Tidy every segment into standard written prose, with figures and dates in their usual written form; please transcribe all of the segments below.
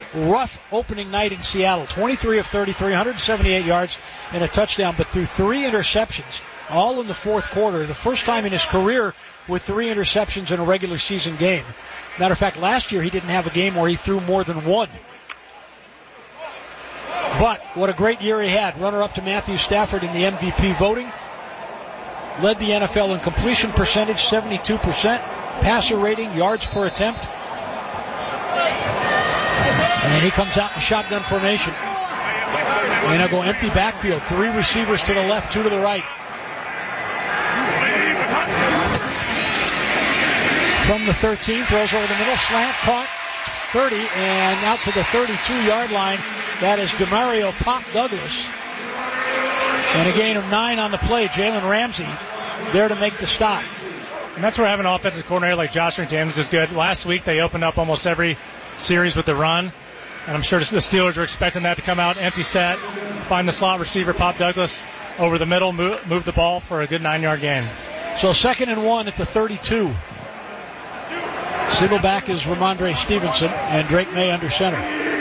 rough opening night in Seattle. 23 of 33, 178 yards and a touchdown, but threw 3 interceptions, all in the fourth quarter. The first time in his career with 3 interceptions in a regular season game. Matter of fact, last year he didn't have a game where he threw more than 1. But what a great year he had. Runner-up to Matthew Stafford in the MVP voting. Led the NFL in completion percentage, 72%. Passer rating, yards per attempt. And he comes out in shotgun formation. And they'll go empty backfield. 3 receivers to the left, 2 to the right. From the 13, throws over the middle, slant, caught, 30, and out to the 32-yard line. That is Demario Pop Douglas. And a gain of 9 on the play. Jalen Ramsey there to make the stop. And that's where having an offensive coordinator like Josh McDaniels is good. Last week they opened up almost every series with the run. And I'm sure the Steelers were expecting that to come out empty set, find the slot receiver, Pop Douglas, over the middle, move the ball for a good 9-yard gain. So 2nd and 1 at the 32. Single back is Ramondre Stevenson and Drake May under center.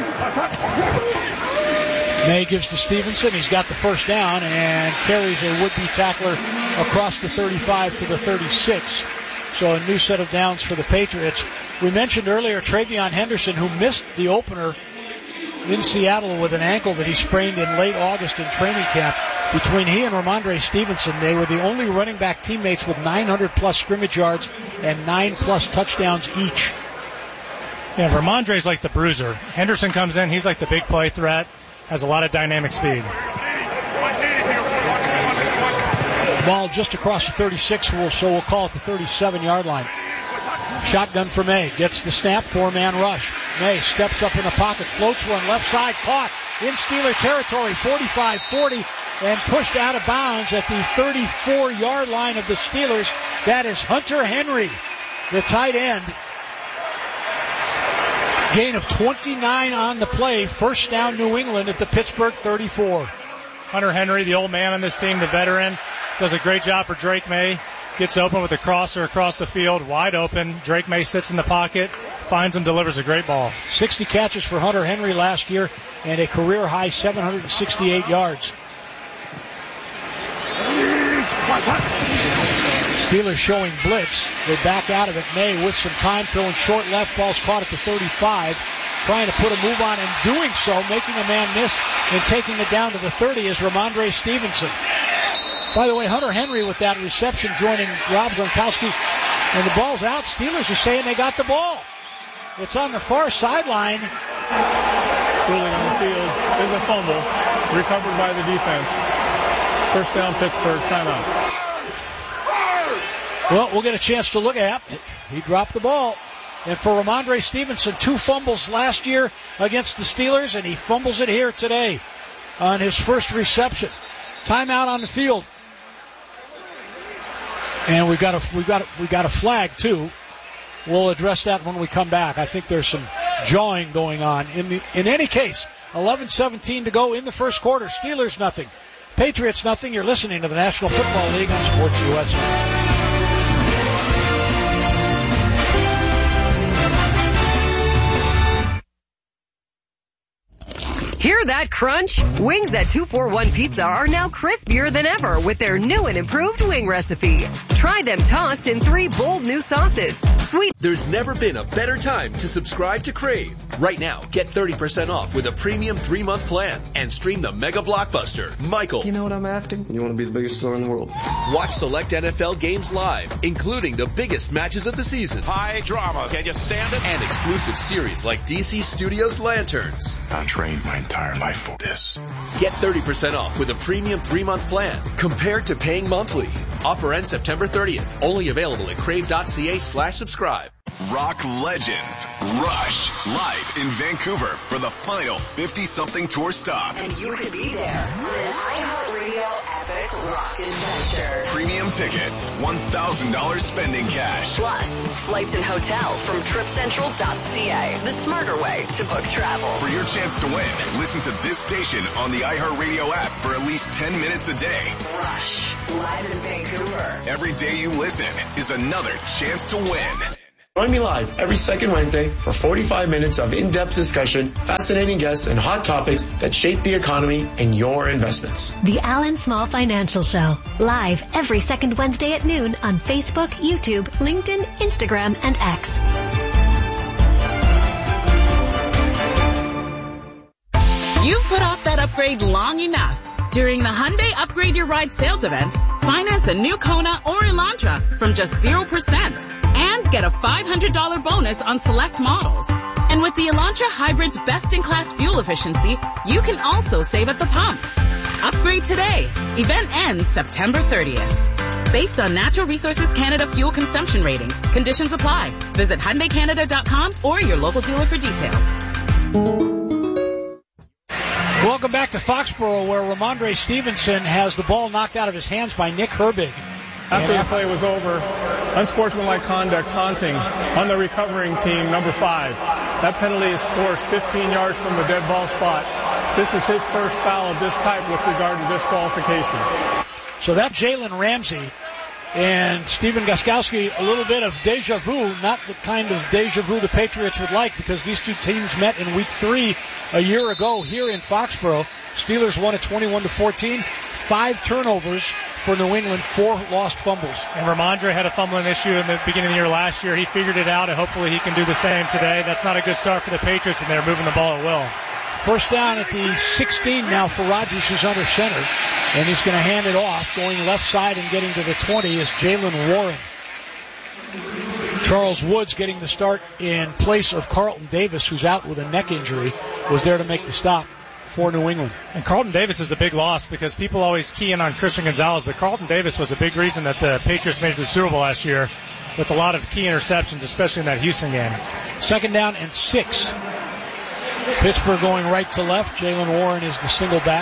May gives to Stevenson. He's got the first down and carries a would-be tackler across the 35 to the 36. So a new set of downs for the Patriots. We mentioned earlier Travion Henderson, who missed the opener in Seattle with an ankle that he sprained in late August in training camp. Between he and Ramondre Stevenson, they were the only running back teammates with 900-plus scrimmage yards and 9-plus touchdowns each. Yeah, Ramondre's like the bruiser. Henderson comes in, he's like the big play threat, has a lot of dynamic speed. Ball just across the 36, so we'll call it the 37-yard line. Shotgun for May. Gets the snap, 4-man rush. May steps up in the pocket, floats one left side, caught in Steeler territory, 45-40, and pushed out of bounds at the 34-yard line of the Steelers. That is Hunter Henry, the tight end. Gain of 29 on the play. First down New England at the Pittsburgh 34. Hunter Henry, the old man on this team, the veteran, does a great job for Drake May. Gets open with a crosser across the field, wide open. Drake May sits in the pocket, finds him, delivers a great ball. 60 catches for Hunter Henry last year and a career-high 768 yards. Steelers showing blitz. They back out of it. May with some time, throwing short left. Ball's caught at the 35. Trying to put a move on and doing so, making a man miss and taking it down to the 30 is Ramondre Stevenson. By the way, Hunter Henry with that reception joining Rob Gronkowski. And the ball's out. Steelers are saying they got the ball. It's on the far sideline. Ruling on the field is a fumble recovered by the defense. First down, Pittsburgh, timeout. Well, we'll get a chance to look at it. He dropped the ball. And for Ramondre Stevenson, 2 fumbles last year against the Steelers, and he fumbles it here today on his first reception. Timeout on the field. And we got a flag too. We'll address that when we come back. I think there's some jawing going on. In any case, 11:17 to go in the first quarter. Steelers nothing, Patriots nothing. You're listening to the National Football League on Sports USA. Hear that crunch? Wings at 241 Pizza are now crispier than ever with their new and improved wing recipe. Try them tossed in 3 bold new sauces. Sweet. There's never been a better time to subscribe to Crave. Right now, get 30% off with a premium 3-month plan and stream the mega blockbuster, Michael. You know what I'm after? You want to be the biggest star in the world. Watch select NFL games live, including the biggest matches of the season. High drama. Can you stand it? And exclusive series like DC Studios Lanterns. I trained my entire life for this. Get 30% off with a premium 3-month plan compared to paying monthly. Offer ends September 30th. Only available at crave.ca/subscribe. Rock legends Rush live in Vancouver for the final 50-something tour stop. And you could be there. An iHeartRadio epic rock adventure. Premium tickets, $1,000 spending cash. Plus, flights and hotel from tripcentral.ca. The smarter way to book travel. For your chance to win, listen to this station on the iHeartRadio app for at least 10 minutes a day. Rush, live in Vancouver. Every day you listen is another chance to win. Join me live every second Wednesday for 45 minutes of in-depth discussion, fascinating guests, and hot topics that shape the economy and your investments. The Alan Small Financial Show, live every second Wednesday at noon on Facebook, YouTube, LinkedIn, Instagram, and X. You've put off that upgrade long enough. During the Hyundai Upgrade Your Ride sales event, finance a new Kona or Elantra from just 0% and get a $500 bonus on select models. And with the Elantra Hybrid's best-in-class fuel efficiency, you can also save at the pump. Upgrade today. Event ends September 30th. Based on Natural Resources Canada fuel consumption ratings, conditions apply. Visit HyundaiCanada.com or your local dealer for details. Welcome back to Foxborough, where Ramondre Stevenson has the ball knocked out of his hands by Nick Herbig. After the play was over, unsportsmanlike conduct, taunting on the recovering team, number 5. That penalty is forced 15 yards from the dead ball spot. This is his first foul of this type with regard to disqualification. So that's Jalen Ramsey and Stephen Gostkowski, a little bit of deja vu, not the kind of deja vu the Patriots would like, because these two teams met in week 3 a year ago here in Foxborough. Steelers won at 21-14, 5 turnovers for New England, 4 lost fumbles. And Ramondre had a fumbling issue in the beginning of the year last year. He figured it out, and hopefully he can do the same today. That's not a good start for the Patriots, and they're moving the ball at will. First down at the 16 now for Rodgers, who's under center. And he's going to hand it off. Going left side and getting to the 20 is Jalen Warren. Charles Woods getting the start in place of Carlton Davis, who's out with a neck injury, was there to make the stop for New England. And Carlton Davis is a big loss because people always key in on Christian Gonzalez, but Carlton Davis was a big reason that the Patriots made it to the Super Bowl last year with a lot of key interceptions, especially in that Houston game. Second down and 6. Pittsburgh going right to left. Jalen Warren is the single back.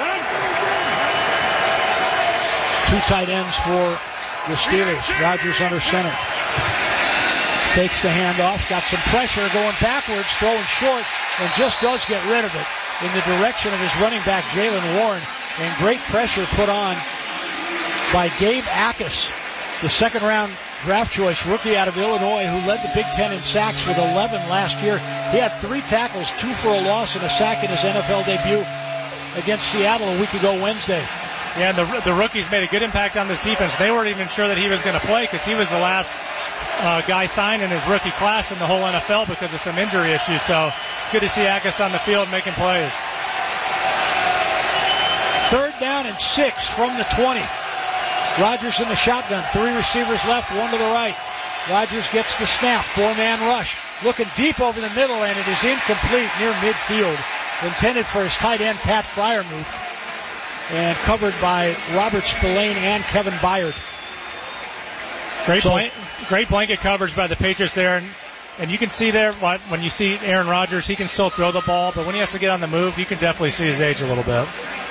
2 tight ends for the Steelers. Rodgers under center. Takes the handoff. Got some pressure going backwards, throwing short, and just does get rid of it in the direction of his running back, Jalen Warren. And great pressure put on by Gabe Akis, the second-round draft choice rookie out of Illinois, who led the Big Ten in sacks with 11 last year. He had 3 tackles, 2 for a loss, and a sack in his NFL debut against Seattle a week ago Wednesday. Yeah, and the rookies made a good impact on this defense. They weren't even sure that he was going to play because he was the last guy signed in his rookie class in the whole NFL because of some injury issues. So it's good to see Akis on the field making plays. Third down and 6 from the 20. Rodgers in the shotgun. 3 receivers left, 1 to the right. Rodgers gets the snap. 4-man rush. Looking deep over the middle, and it is incomplete near midfield. Intended for his tight end, Pat Freiermuth. And covered by Robert Spillane and Kevin Byard. Great blanket coverage by the Patriots there. And you can see there, when you see Aaron Rodgers, he can still throw the ball, but when he has to get on the move, you can definitely see his age a little bit.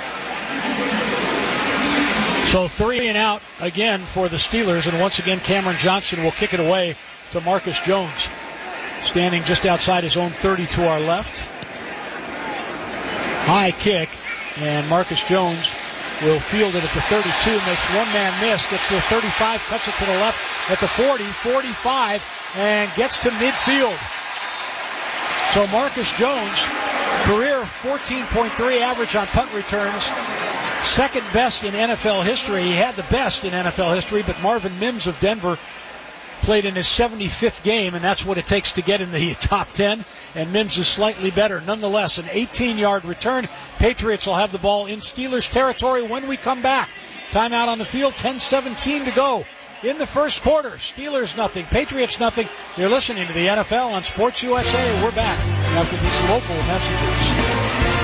So 3 and out again for the Steelers, and once again Cameron Johnson will kick it away to Marcus Jones, standing just outside his own 30 to our left. High kick, and Marcus Jones will field it at the 32, makes one man miss, gets to the 35, cuts it to the left at the 40, 45, and gets to midfield. So Marcus Jones, career 14.3 average on punt returns, second best in NFL history. He had the best in NFL history, but Marvin Mims of Denver played in his 75th game, and that's what it takes to get in the top 10, and Mims is slightly better. Nonetheless, an 18-yard return. Patriots will have the ball in Steelers territory when we come back. Timeout on the field, 10:17 to go in the first quarter. Steelers nothing, Patriots nothing. You're listening to the NFL on Sports USA. We're back after these local messages.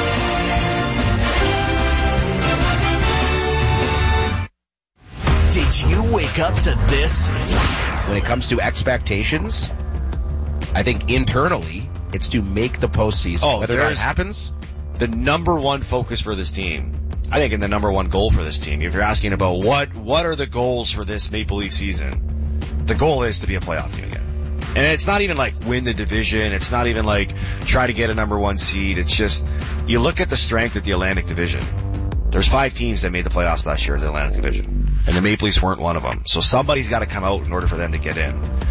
Did you wake up to this? When it comes to expectations, I think internally it's to make the postseason. Whether that happens, the number one focus for this team, I think, and the number one goal for this team, if you're asking about what are the goals for this Maple Leaf season, the goal is to be a playoff team again. And it's not even like win the division. It's not even like try to get a number 1 seed. It's just, you look at the strength of the Atlantic Division. There's 5 teams that made the playoffs last year in the Atlantic Division, and the Maple Leafs weren't one of them. So somebody's got to come out in order for them to get in.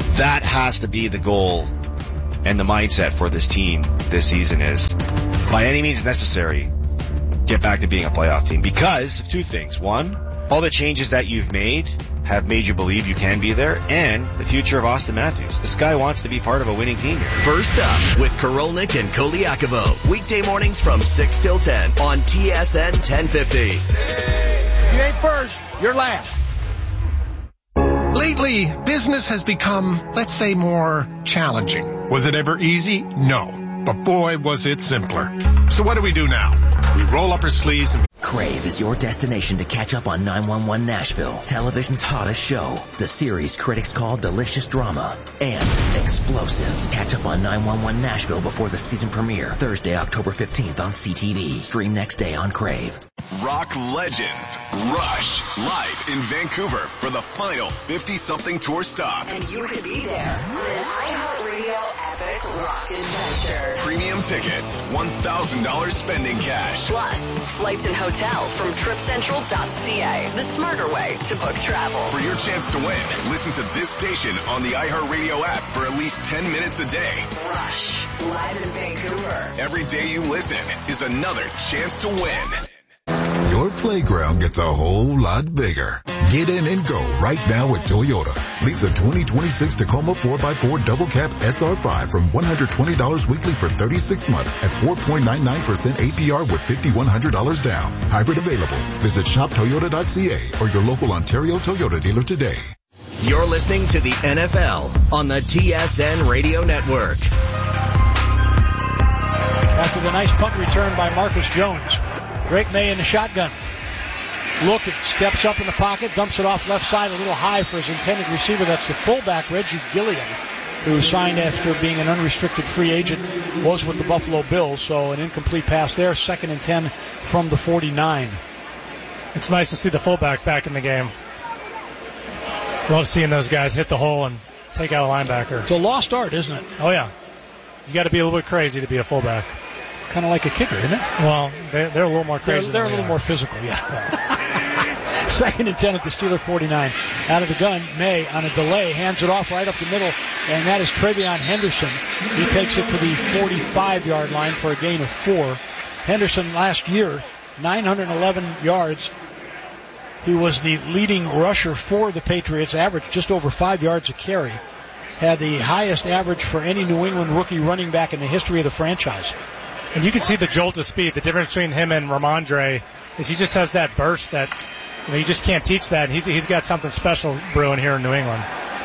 That has to be the goal and the mindset for this team this season is, by any means necessary, get back to being a playoff team. Because of two things. One, all the changes that you've made have made you believe you can be there, and the future of Austin Matthews. This guy wants to be part of a winning team here. First up with Korolnik and Koliakovo. Weekday mornings from 6 till 10 on TSN 1050. You ain't first, you're last. Lately, business has become, let's say, more challenging. Was it ever easy? No. But boy, was it simpler. So what do we do now? We roll up our sleeves and... Crave is your destination to catch up on 911 Nashville, television's hottest show. The series critics call delicious drama and explosive. Catch up on 911 Nashville before the season premiere, Thursday, October 15th on CTV. Stream next day on Crave. Rock Legends Rush live in Vancouver for the final 50-something tour stop. And you could be there on an iHeartRadio Epic Rock Adventure. Premium tickets, $1,000 spending cash. Plus, flights and hotel from TripCentral.ca. The smarter way to book travel. For your chance to win, listen to this station on the iHeartRadio app for at least 10 minutes a day. Rush, live in Vancouver. Every day you listen is another chance to win. Your playground gets a whole lot bigger. Get in and go right now at Toyota. Lease a 2026 Tacoma 4x4 double cab SR5 from $120 weekly for 36 months at 4.99% APR with $5,100 down. Hybrid available. Visit shoptoyota.ca or your local Ontario Toyota dealer today. You're listening to the NFL on the TSN Radio Network. After the nice punt return by Marcus Jones, Drake May in the shotgun. Looking, steps up in the pocket, dumps it off left side a little high for his intended receiver. That's the fullback, Reggie Gilliam, who signed after being an unrestricted free agent, was with the Buffalo Bills. So an incomplete pass there, 2nd and 10 from the 49. It's nice to see the fullback back in the game. Love seeing those guys hit the hole and take out a linebacker. It's a lost art, isn't it? Oh, yeah. You got to be a little bit crazy to be a fullback. Kind of like a kicker, isn't it? Well, they're a little more crazy. They're a little more physical, yeah. 2nd and 10 at the Steeler 49. Out of the gun, May on a delay, hands it off right up the middle, and that is Travion Henderson. He takes it to the 45-yard line for a gain of 4. Henderson last year, 911 yards. He was the leading rusher for the Patriots, averaged just over 5 yards a carry. Had the highest average for any New England rookie running back in the history of the franchise. And you can see the jolt of speed. The difference between him and Ramondre is he just has that burst that you just can't teach that. He's got something special brewing here in New England.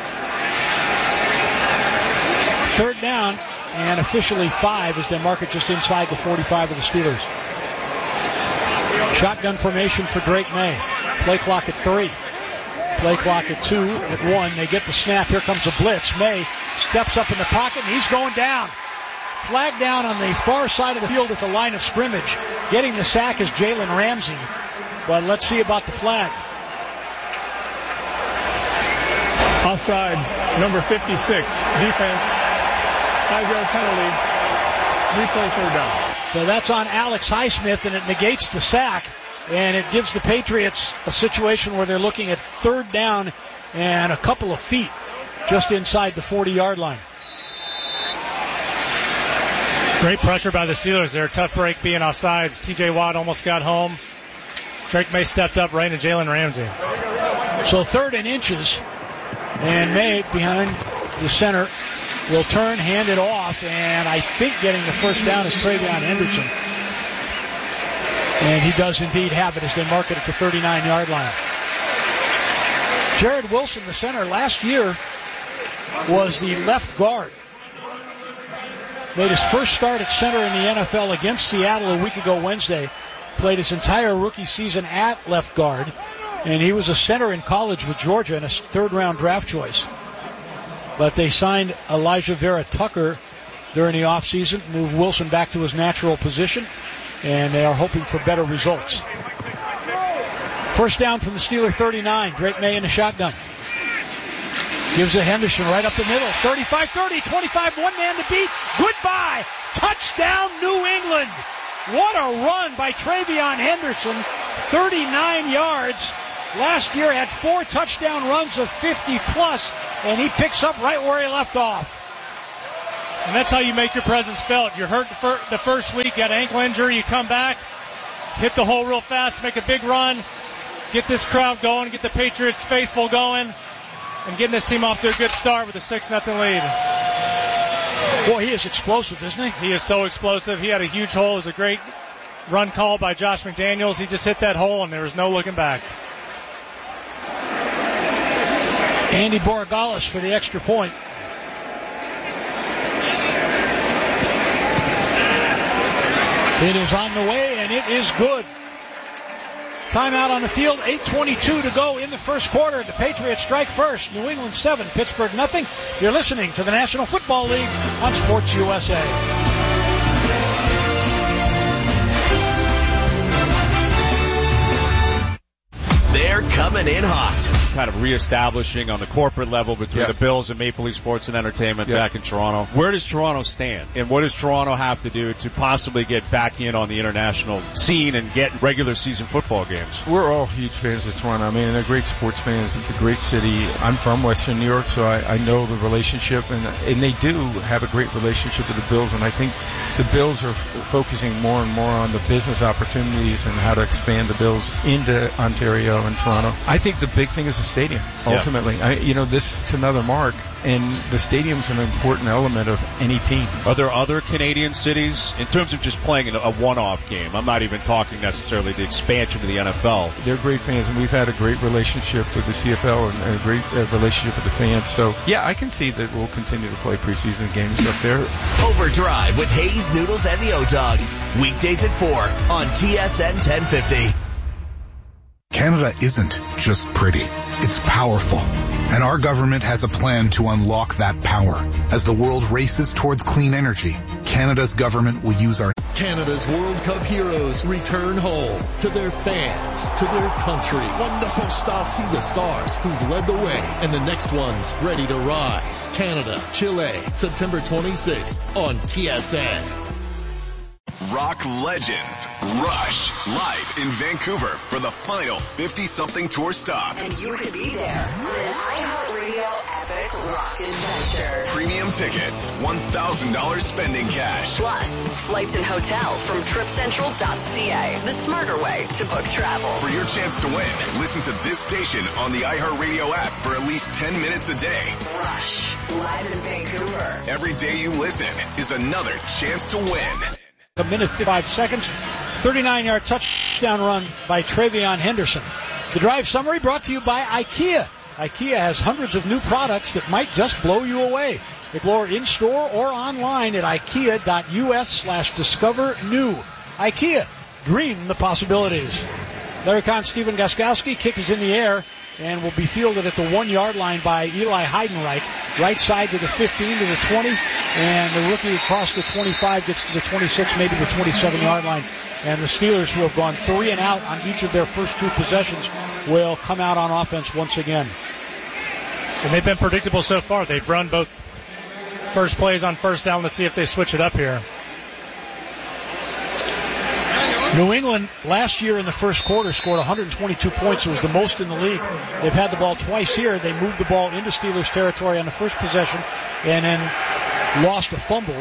3rd down and officially 5 as they mark it just inside the 45 of the Steelers. Shotgun formation for Drake May. Play clock at 3. Play clock at 2, at 1. They get the snap. Here comes a blitz. May steps up in the pocket and he's going down. Flag down on the far side of the field at the line of scrimmage. Getting the sack is Jalen Ramsey. But let's see about the flag. Offside, number 56, defense, 5-yard penalty, replay 3rd down. So that's on Alex Highsmith, and it negates the sack. And it gives the Patriots a situation where they're looking at 3rd down and a couple of feet just inside the 40-yard line. Great pressure by the Steelers there. Tough break being offsides. T.J. Watt almost got home. Drake May stepped up right into Jalen Ramsey. So 3rd and inches. And May behind the center will turn, hand it off. And I think getting the first down is Travion Henderson. And he does indeed have it as they mark it at the 39-yard line. Jared Wilson, the center, last year was the left guard. Made his first start at center in the NFL against Seattle a week ago Wednesday. Played his entire rookie season at left guard. And he was a center in college with Georgia and a 3rd-round draft choice. But they signed Elijah Vera Tucker during the offseason, moved Wilson back to his natural position, and they are hoping for better results. First down from the Steeler 39. Drake May in the shotgun. Gives it Henderson right up the middle. 35-30, 25, one man to beat. Goodbye. Touchdown, New England. What a run by Travion Henderson. 39 yards. Last year had 4 touchdown runs of 50-plus. and he picks up right where he left off. And that's how you make your presence felt. You're hurt the first week, you had an ankle injury, you come back, hit the hole real fast, make a big run, get this crowd going, get the Patriots faithful going, and getting this team off to a good start with a 6-0 lead. Boy, he is explosive, isn't he? He is so explosive. He had a huge hole. It was a great run call by Josh McDaniels. He just hit that hole, and there was no looking back. Andy Borregales for the extra point. It is on the way, and it is good. Timeout on the field, 8:22 to go in the first quarter. The Patriots strike first. New England 7, Pittsburgh nothing. You're listening to the National Football League on Sports USA. They're coming in hot. Kind of reestablishing on the corporate level between the Bills and Maple Leaf Sports and Entertainment back in Toronto. Where does Toronto stand? And what does Toronto have to do to possibly get back in on the international scene and get regular season football games? We're all huge fans of Toronto. I mean, they're great sports fans. It's a great city. I'm from Western New York, so I know the relationship, and they do have a great relationship with the Bills, and I think the Bills are focusing more and more on the business opportunities and how to expand the Bills into Ontario and Toronto. I think the big thing is the stadium, ultimately. This is another mark, and the stadium's an important element of any team. Are there other Canadian cities, in terms of just playing a one-off game? I'm not even talking necessarily the expansion to the NFL. They're great fans, and we've had a great relationship with the CFL and a great relationship with the fans. So, yeah, I can see that we'll continue to play preseason games up there. Overdrive with Hayes, Noodles, and the O-Dog. Weekdays at 4 on TSN 1050. Canada isn't just pretty, it's powerful. And our government has a plan to unlock that power. As the world races towards clean energy, Canada's government will use our... Canada's World Cup heroes return home to their fans, to their country. Wonderful start. See the stars who've led the way and the next one's ready to rise. Canada, Chile, September 26th on TSN. Rock Legends Rush live in Vancouver for the final 50-something tour stop. And you could be there on an iHeartRadio Epic Rock Adventure. Premium tickets, $1,000 spending cash. Plus, flights and hotel from TripCentral.ca. The smarter way to book travel. For your chance to win, listen to this station on the iHeartRadio app for at least 10 minutes a day. Rush, live in Vancouver. Every day you listen is another chance to win. A minute 5 seconds, 39-yard touchdown run by Travion Henderson. The drive summary brought to you by IKEA. IKEA has hundreds of new products that might just blow you away. Explore in-store or online at ikea.us/discover new. IKEA, dream the possibilities. Larry Kahn, Stephen Gostkowski, kick is in the air and will be fielded at the 1-yard line by Eli Heidenreich. Right side to the 15 to the 20, and the rookie across the 25 gets to the 26, maybe the 27-yard line. And the Steelers, who have gone 3 and out on each of their first 2 possessions, will come out on offense once again. And they've been predictable so far. They've run both first plays on first down. Let's see if they switch it up here. New England last year in the first quarter scored 122 points. It was the most in the league. They've had the ball twice here. They moved the ball into Steelers territory on the first possession and then lost a fumble.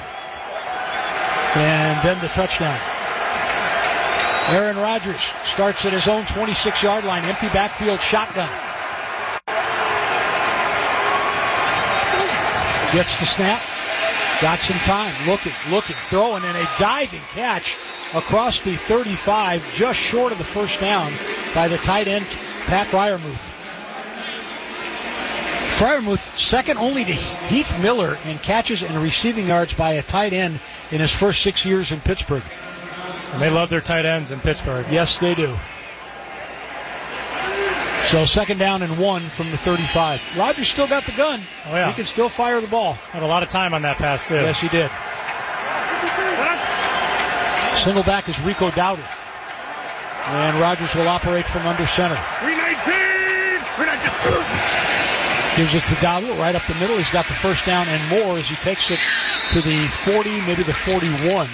And then the touchdown. Aaron Rodgers starts at his own 26-yard line. Empty backfield shotgun. Gets the snap. Got some time. Looking, throwing, and a diving catch across the 35, just short of the first down by the tight end, Pat Freiermuth. Freiermuth, second only to Heath Miller in catches and receiving yards by a tight end in his first 6 years in Pittsburgh. And they love their tight ends in Pittsburgh. Yes, they do. So 2nd down and 1 from the 35. Rodgers still got the gun. Oh, yeah. He can still fire the ball. Had a lot of time on that pass, too. Yes, he did. Single back is Rico Dowdle. And Rodgers will operate from under center. 319! Gives it to Dowdle right up the middle. He's got the first down and more as he takes it to the 40, maybe the 41.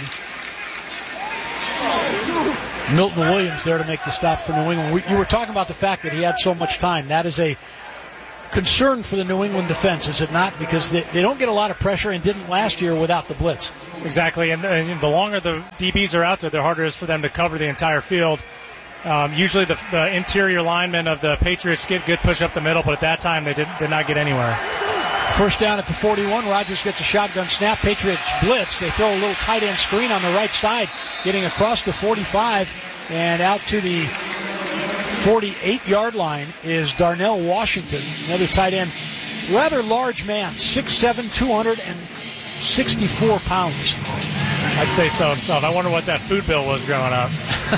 Milton Williams there to make the stop for New England. You were talking about the fact that he had so much time. That is a concern for the New England defense, is it not? Because they don't get a lot of pressure and didn't last year without the blitz. Exactly, and the longer the DBs are out there, the harder it is for them to cover the entire field. Usually the interior linemen of the Patriots get good push up the middle, but at that time they did not get anywhere. First down at the 41. Rodgers gets a shotgun snap. Patriots blitz. They throw a little tight end screen on the right side, getting across the 45 and out to the 48-yard line is Darnell Washington, another tight end. Rather large man, 6'7", 264 pounds. I'd say so himself. I wonder what that food bill was growing up.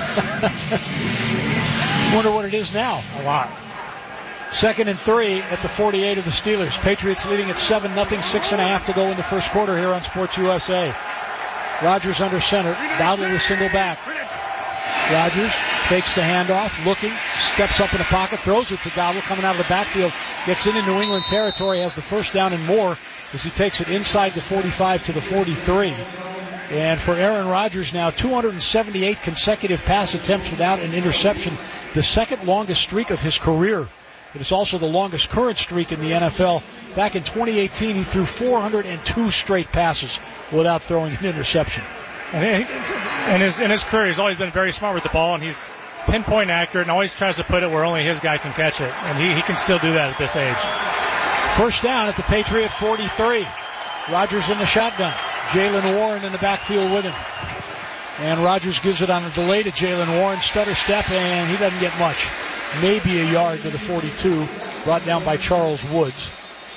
Wonder what it is now. A lot. 2nd and 3 at the 48 of the Steelers. Patriots leading at 7-0, 6.5 to go in the first quarter here on Sports USA. Rodgers under center. Dowdle the single back. Rodgers fakes the handoff, looking, steps up in the pocket, throws it to Dowdle coming out of the backfield, gets into New England territory, has the first down and more as he takes it inside the 45 to the 43. And for Aaron Rodgers now, 278 consecutive pass attempts without an interception, the second longest streak of his career. It is also the longest current streak in the NFL. Back in 2018, he threw 402 straight passes without throwing an interception. And in his career, he's always been very smart with the ball, and he's pinpoint accurate and always tries to put it where only his guy can catch it. And he can still do that at this age. First down at the Patriot 43. Rodgers in the shotgun. Jaylen Warren in the backfield with him. And Rodgers gives it on a delay to Jaylen Warren. Stutter step, and he doesn't get much. Maybe a yard to the 42. Brought down by Charles Woods.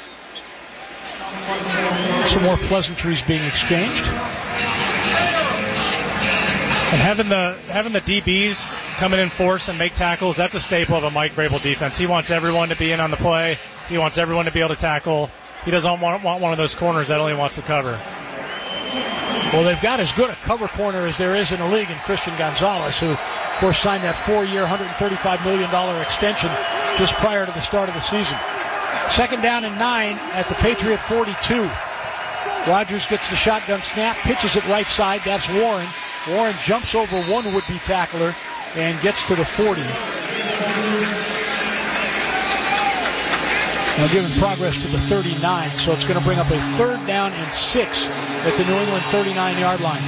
Some more pleasantries being exchanged. And having the DBs come in force and make tackles, that's a staple of a Mike Vrabel defense. He wants everyone to be in on the play. He wants everyone to be able to tackle. He doesn't want one of those corners that only wants to cover. Well, they've got as good a cover corner as there is in the league in Christian Gonzalez, who, of course, signed that 4-year, $135 million extension just prior to the start of the season. 2nd down and 9 at the Patriot 42. Rodgers gets the shotgun snap, pitches it right side. That's Warren. Warren jumps over one would-be tackler and gets to the 40. Now giving progress to the 39, so it's going to bring up a 3rd down and 6 at the New England 39-yard line.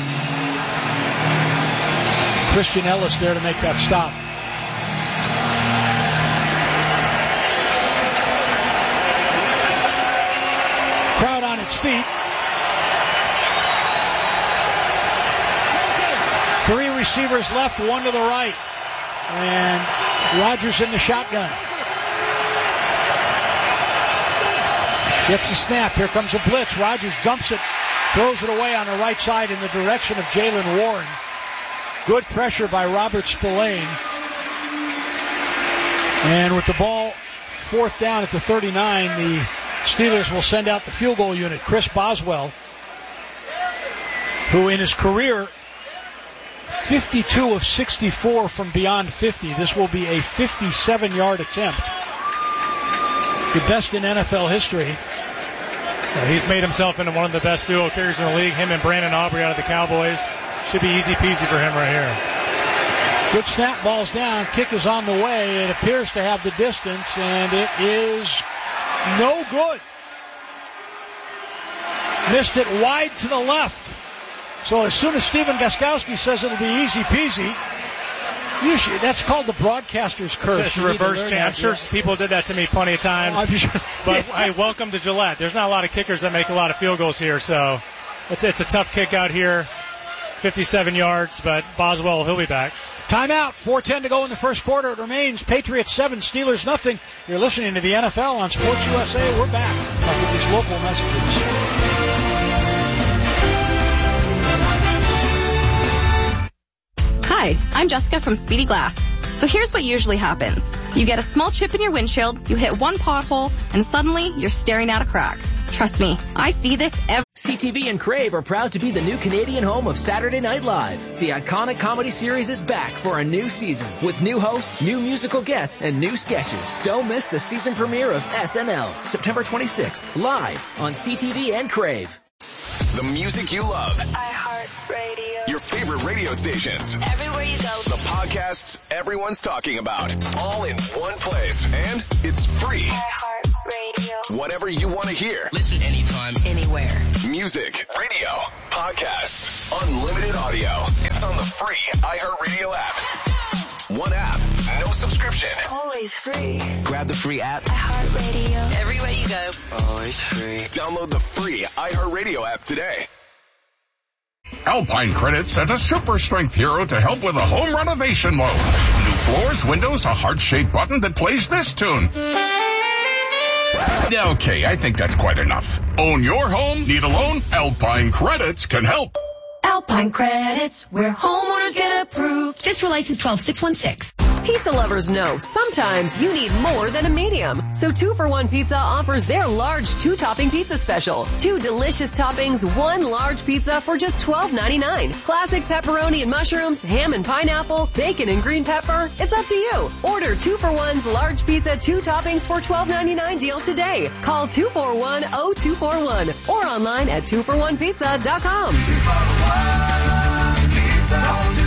Christian Ellis there to make that stop. Crowd on its feet. 3 receivers left, 1 to the right. And Rodgers in the shotgun. Gets the snap. Here comes a blitz. Rodgers dumps it, throws it away on the right side in the direction of Jaylen Warren. Good pressure by Robert Spillane. And with the ball 4th down at the 39, the Steelers will send out the field goal unit. Chris Boswell, who in his career, 52 of 64 from beyond 50. This will be a 57-yard attempt. The best in NFL history. Yeah, he's made himself into one of the best field goal kickers in the league. Him and Brandon Aubrey out of the Cowboys. Should be easy peasy for him right here. Good snap, ball's down. Kick is on the way. It appears to have the distance, and it is no good. Missed it wide to the left. So as soon as Stephen Gostkowski says it'll be easy peasy, that's called the broadcaster's curse. It's a reverse chant. I'm sure people did that to me plenty of times. But hey, welcome to Gillette. There's not a lot of kickers that make a lot of field goals here, so it's a tough kick out here. 57 yards, but Boswell, he'll be back. Timeout. 4:10 to go in the first quarter. It remains Patriots 7, Steelers nothing. You're listening to the NFL on Sports USA. We're back with these local messages. Hi, I'm Jessica from Speedy Glass. So here's what usually happens. You get a small chip in your windshield, you hit one pothole, and suddenly you're staring at a crack. Trust me, I see this every... CTV and Crave are proud to be the new Canadian home of Saturday Night Live. The iconic comedy series is back for a new season with new hosts, new musical guests, and new sketches. Don't miss the season premiere of SNL, September 26th, live on CTV and Crave. The music you love. iHeartRadio. Your favorite radio stations. Everywhere you go. The podcasts everyone's talking about. All in one place. And it's free. iHeartRadio. Whatever you want to hear. Listen anytime, anywhere. Music, radio, podcasts, unlimited audio. It's on the free iHeartRadio app. One app, no subscription. Always free. Grab the free app. iHeartRadio. Everywhere you go. Always free. Download the free iHeartRadio app today. Alpine Credit sent a super strength hero to help with a home renovation loan. New floors, windows, a heart-shaped button that plays this tune. Okay, I think that's quite enough. Own your home? Need a loan? Alpine Credits can help. Alpine Credits, where homeowners get approved. Fiscal license 12616. Pizza lovers know sometimes you need more than a medium. So 2-for-1 Pizza offers their large 2-topping pizza special. 2 delicious toppings, 1 large pizza for just $12.99. Classic pepperoni and mushrooms, ham and pineapple, bacon and green pepper. It's up to you. Order 2-for-1's large pizza 2 toppings for $12.99 deal today. Call 241-0241 or online at 2for1pizza.com. 2-for-1 Pizza.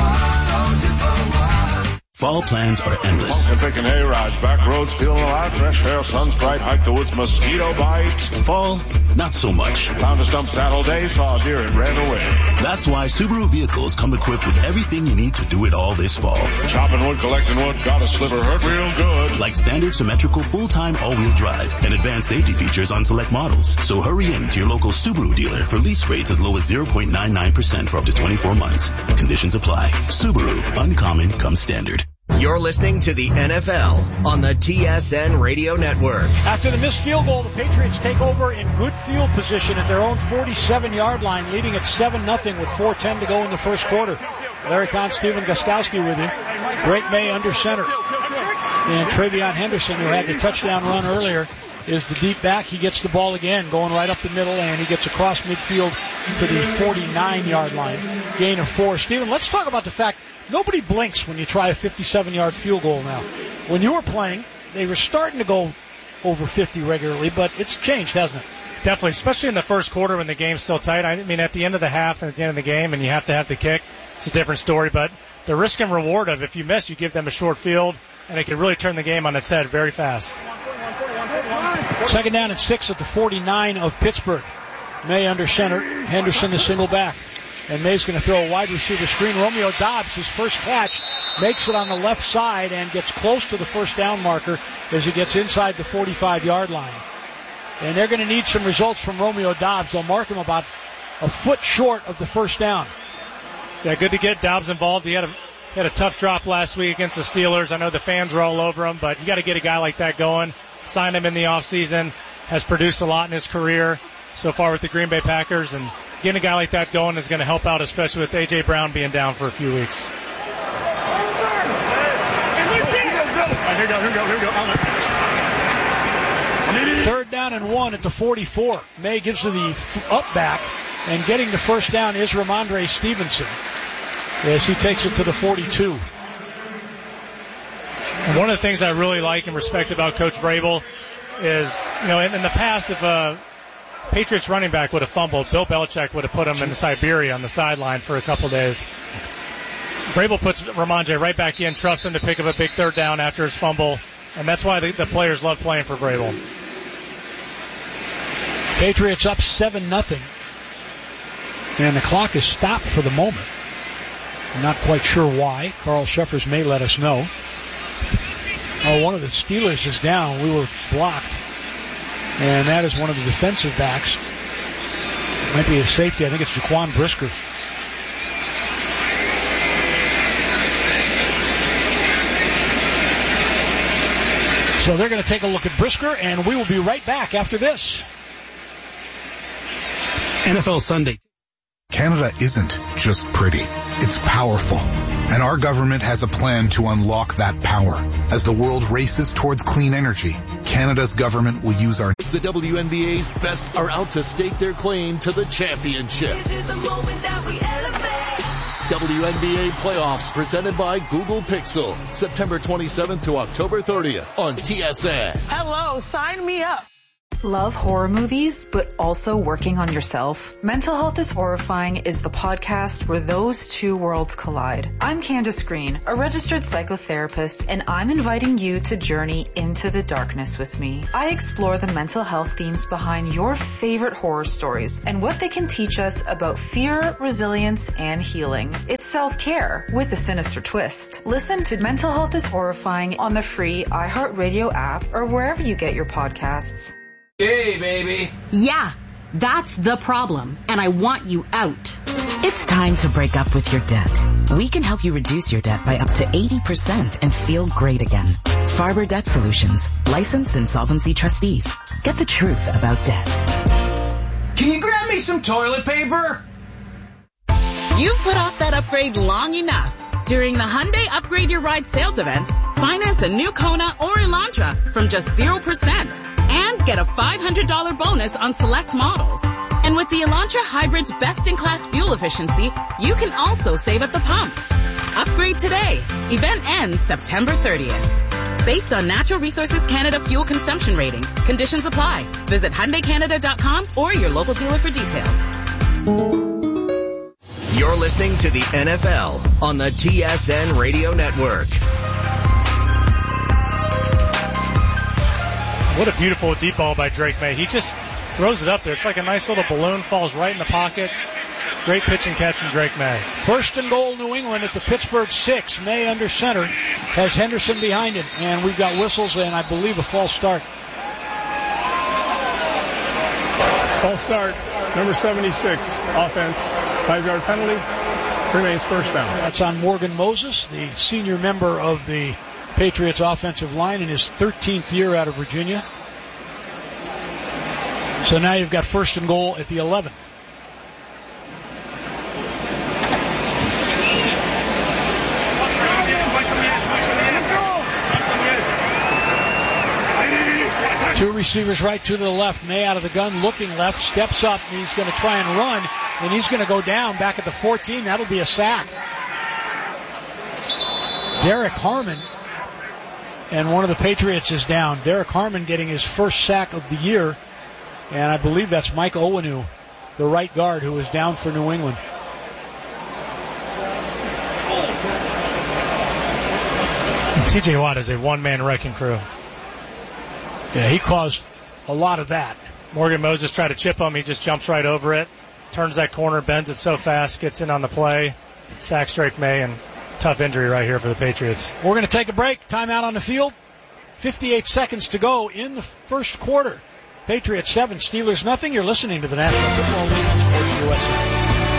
2-for-1. Fall plans are endless. I'm picking hay-rides, back roads, feeling alive, fresh air, sun's bright, hike the woods, mosquito bites. Fall, not so much. Found a stump saddle day, saw a deer and ran away. That's why Subaru vehicles come equipped with everything you need to do it all this fall. Chopping wood, collecting wood, got a sliver, hurt real good. Like standard symmetrical full-time all-wheel drive and advanced safety features on select models. So hurry in to your local Subaru dealer for lease rates as low as 0.99% for up to 24 months. Conditions apply. Subaru, uncommon comes standard. You're listening to the NFL on the TSN Radio Network. After the missed field goal, the Patriots take over in good field position at their own 47-yard line, leading at 7-0 with 4:10 to go in the first quarter. Larry Kahn, Stephen Gostkowski with you. Drake May under center. And Travion Henderson, who had the touchdown run earlier, is the deep back. He gets the ball again, going right up the middle, and he gets across midfield to the 49-yard line. Gain of 4. Stephen, let's talk about the fact nobody blinks when you try a 57-yard field goal now. When you were playing, they were starting to go over 50 regularly, but it's changed, hasn't it? Definitely, especially in the first quarter when the game's still tight. I mean, at the end of the half and at the end of the game, and you have to have the kick, it's a different story. But the risk and reward of if you miss, you give them a short field, and it can really turn the game on its head very fast. 2nd down and 6 at the 49 of Pittsburgh. May under center, Henderson the single back. And May's going to throw a wide receiver screen. Romeo Doubs, his first catch, makes it on the left side and gets close to the first down marker as he gets inside the 45-yard line. And they're going to need some results from Romeo Doubs. They'll mark him about a foot short of the first down. Yeah, good to get Doubs involved. He had a tough drop last week against the Steelers. I know the fans were all over him, but you got to get a guy like that going. Signed him in the offseason, has produced a lot in his career so far with the Green Bay Packers, and getting a guy like that going is going to help out, especially with A.J. Brown being down for a few weeks. Here we go. 3rd down and 1 at the 44. May gives to the up back, and getting the first down is Ramondre Stevenson as he takes it to the 42. And one of the things I really like and respect about Coach Vrabel is, in the past, if a Patriots running back would have fumbled, Bill Belichick would have put him in Siberia on the sideline for a couple days. Vrabel puts Ramondre right back in, trusts him to pick up a big 3rd down after his fumble, and that's why the players love playing for Vrabel. Patriots up 7-0. And the clock is stopped for the moment. I'm not quite sure why. Carl Shuffers may let us know. Oh, one of the Steelers is down. We were blocked. And that is one of the defensive backs. Might be a safety. I think it's Jaquan Brisker. So they're going to take a look at Brisker, and we will be right back after this. NFL Sunday. Canada isn't just pretty. It's powerful. And our government has a plan to unlock that power. As the world races towards clean energy, Canada's government will use our... The WNBA's best are out to stake their claim to the championship. WNBA playoffs presented by Google Pixel. September 27th to October 30th on TSN. Hello, sign me up. Love horror movies, but also working on yourself? Mental Health is Horrifying is the podcast where those two worlds collide. I'm Candace Green, a registered psychotherapist, and I'm inviting you to journey into the darkness with me. I explore the mental health themes behind your favorite horror stories and what they can teach us about fear, resilience, and healing. It's self-care with a sinister twist. Listen to Mental Health is Horrifying on the free iHeartRadio app or wherever you get your podcasts. Hey, baby. Yeah, that's the problem, and I want you out. It's time to break up with your debt. We can help you reduce your debt by up to 80% and feel great again. Farber Debt Solutions, licensed insolvency trustees. Get the truth about debt. Can you grab me some toilet paper? You've put off that upgrade long enough. During the Hyundai Upgrade Your Ride sales event, finance a new Kona or Elantra from just 0% and get a $500 bonus on select models. And with the Elantra Hybrid's best-in-class fuel efficiency, you can also save at the pump. Upgrade today. Event ends September 30th. Based on Natural Resources Canada fuel consumption ratings, conditions apply. Visit HyundaiCanada.com or your local dealer for details. You're listening to the NFL on the TSN Radio Network. What a beautiful deep ball by Drake May. He just throws it up there. It's like a nice little balloon, falls right in the pocket. Great pitch and catch from Drake May. First and goal, New England at the Pittsburgh 6. May under center, has Henderson behind him. And we've got whistles and I believe a false start. False start, number 76, offense, 5-yard penalty, remains first down. That's on Morgan Moses, the senior member of the Patriots offensive line in his 13th year out of Virginia. So now you've got first and goal at the 11. Two receivers right, two to the left. May out of the gun, looking left, steps up, and he's going to try and run, and he's going to go down back at the 14. That'll be a sack. Derek Harmon, and one of the Patriots is down. Derek Harmon getting his first sack of the year, and I believe that's Mike Owenu, the right guard, who is down for New England. T.J. Watt is a one-man wrecking crew. Yeah, he caused a lot of that. Morgan Moses tried to chip him. He just jumps right over it, turns that corner, bends it so fast, gets in on the play, sacks Drake May, and tough injury right here for the Patriots. We're going to take a break. Timeout on the field. 58 seconds to go in the first quarter. Patriots 7, Steelers nothing. You're listening to the National Football League on Sports USA.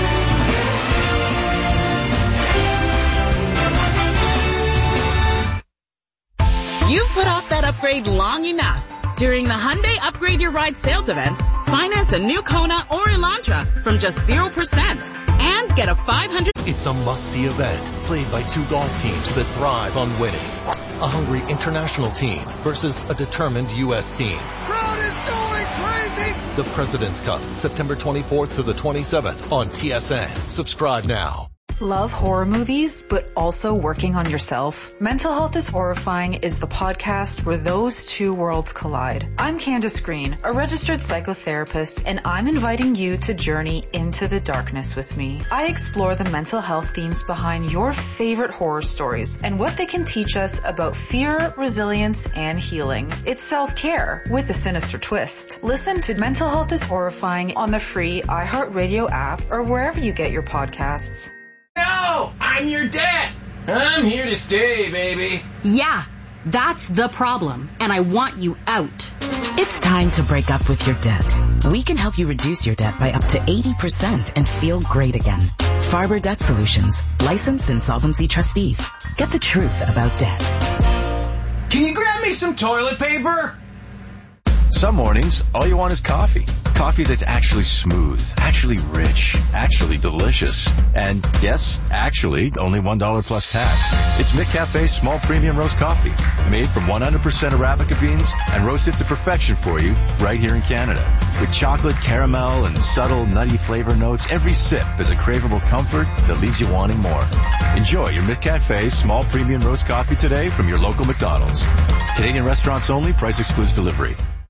You've put off that upgrade long enough. During the Hyundai Upgrade Your Ride sales event, finance a new Kona or Elantra from just 0% and get a $500. It's a must-see event played by two golf teams that thrive on winning. A hungry international team versus a determined U.S. team. Crowd is going crazy! The President's Cup, September 24th to the 27th on TSN. Subscribe now. Love horror movies, but also working on yourself? Mental Health is Horrifying is the podcast where those two worlds collide. I'm Candace Green, a registered psychotherapist, and I'm inviting you to journey into the darkness with me. I explore the mental health themes behind your favorite horror stories and what they can teach us about fear, resilience, and healing. It's self-care with a sinister twist. Listen to Mental Health is Horrifying on the free iHeartRadio app or wherever you get your podcasts. No, I'm your dad. I'm here to stay, baby. Yeah, that's the problem, and I want you out. It's time to break up with your debt. We can help you reduce your debt by up to 80% and feel great again. Farber Debt Solutions, licensed insolvency trustees. Get the truth about debt. Can you grab me some toilet paper? Some mornings, all you want is coffee. Coffee that's actually smooth, actually rich, actually delicious. And yes, actually, only $1 plus tax. It's McCafe's small premium roast coffee, made from 100% Arabica beans and roasted to perfection for you right here in Canada. With chocolate, caramel, and subtle nutty flavor notes, every sip is a craveable comfort that leaves you wanting more. Enjoy your McCafe small premium roast coffee today from your local McDonald's. Canadian restaurants only, price excludes delivery.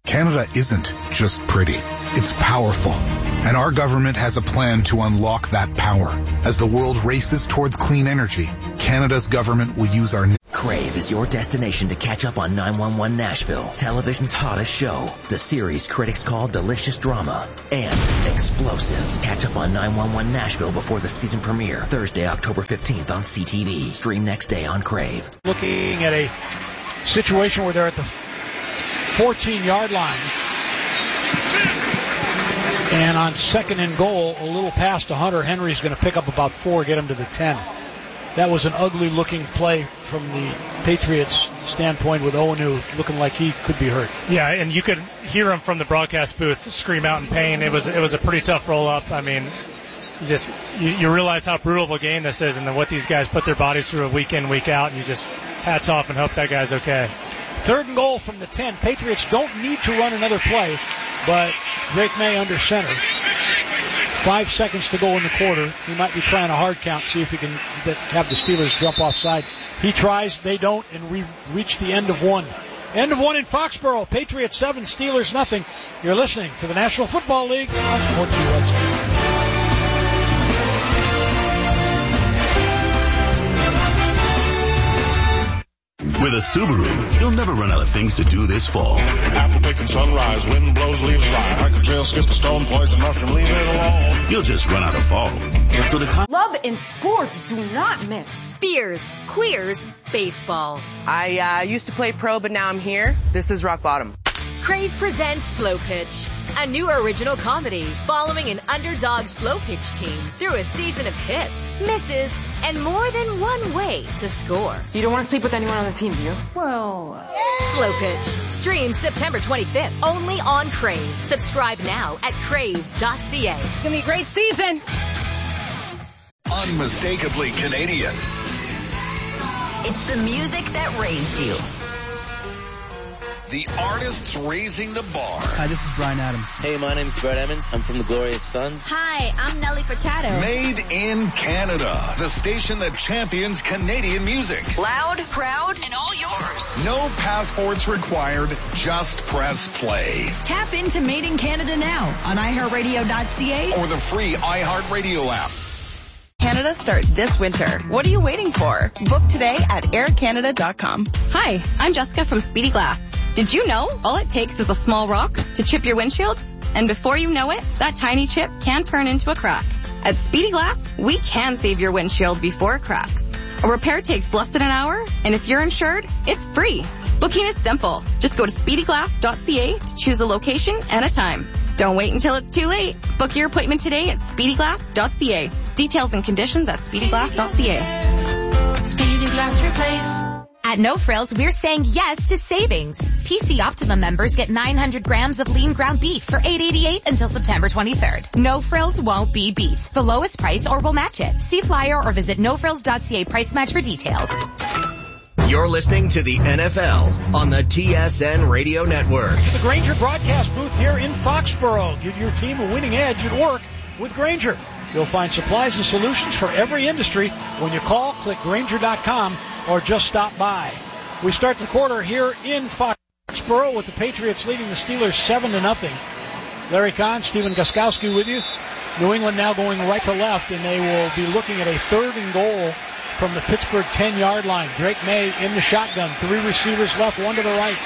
Canada isn't just pretty. It's powerful. And our government has a plan to unlock that power. As the world races towards clean energy, Canada's government will use our... Crave is your destination to catch up on 911 Nashville, television's hottest show, the series critics call delicious drama, and explosive. Catch up on 911 Nashville before the season premiere, Thursday, October 15th on CTV. Stream next day on Crave. Looking at a situation where they're at the 14-yard line. And on second and goal, a little pass to Hunter Henry's going to pick up about 4, get him to the 10. That was an ugly-looking play from the Patriots' standpoint with Owenu looking like he could be hurt. Yeah, and you could hear him from the broadcast booth scream out in pain. It was a pretty tough roll-up. I mean, you realize how brutal of a game this is and then what these guys put their bodies through week in, week out, and you just hats off and hope that guy's okay. Third and goal from the 10. Patriots don't need to run another play, but Drake May under center. 5 seconds to go in the quarter. He might be trying a hard count, see if he can have the Steelers jump offside. He tries, they don't, and we reach the end of one. End of one in Foxborough. Patriots 7, Steelers nothing. You're listening to the National Football League on Sports USA. With a Subaru, you'll never run out of things to do this fall. Apple picking sunrise, wind blows leaves fly. Hike a trail, skip a stone, poison mushroom, leave it alone. You'll just run out of fall. So the time... Love and sports do not mix. Beers, queers, baseball. I used to play pro, but now I'm here. This is rock bottom. Crave presents Slow Pitch, a new original comedy following an underdog slow pitch team through a season of hits, misses, and more than one way to score. You don't want to sleep with anyone on the team, do you? Well... Slow Pitch. Streams September 25th, only on Crave. Subscribe now at crave.ca. It's going to be a great season. Unmistakably Canadian. It's the music that raised you. The artists raising the bar. Hi, this is Bryan Adams. Hey, my name's Brett Emmons. I'm from the Glorious Sons. Hi, I'm Nelly Furtado. Made in Canada. The station that champions Canadian music. Loud, proud, and all yours. No passports required. Just press play. Tap into Made in Canada now on iHeartRadio.ca or the free iHeartRadio app. Canada starts this winter. What are you waiting for? Book today at aircanada.com. Hi, I'm Jessica from Speedy Glass. Did you know all it takes is a small rock to chip your windshield? And before you know it, that tiny chip can turn into a crack. At Speedy Glass, we can save your windshield before it cracks. A repair takes less than an hour, and if you're insured, it's free. Booking is simple. Just go to speedyglass.ca to choose a location and a time. Don't wait until it's too late. Book your appointment today at speedyglass.ca. Details and conditions at speedyglass.ca. Speedy Glass Replace. At No Frills, we're saying yes to savings. PC Optimum members get 900 grams of lean ground beef for $8.88 until September 23rd. No Frills won't be beat. The lowest price or we'll match it. See flyer or visit nofrills.ca price match for details. You're listening to the NFL on the TSN Radio Network. The Grainger broadcast booth here in Foxborough. Give your team a winning edge at work with Grainger. You'll find supplies and solutions for every industry. When you call, click Grainger.com or just stop by. We start the quarter here in Foxborough with the Patriots leading the Steelers 7-0. Larry Kahn, Stephen Gostkowski with you. New England now going right to left, and they will be looking at a 3rd and goal from the Pittsburgh 10-yard line. Drake May in the shotgun. 3 receivers left, 1 to the right.